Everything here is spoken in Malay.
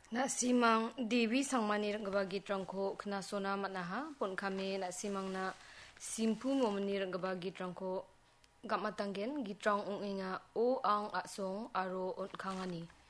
Nasimang Dewi Sangmani Ranggaba Gitrangko Knasona Matnaha Pon kami nasimang na Simpu Momani Ranggaba Gitrangko Gamatanggen Gitrang Unginga O Ang Atsong Aro Kangani